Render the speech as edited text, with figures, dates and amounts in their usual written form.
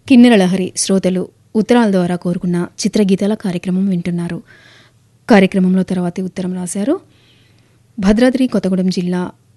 కిన్నెర లహరి శ్రోతలు ఉత్తరాల ద్వారా కోరుకున్న చిత్రగీతాల కార్యక్రమం వింటున్నారు. కార్యక్రమంలో తర్వాతి ఉత్తరం రాశారు. భద్రాద్రి కొత్తగూడెం జిల్లా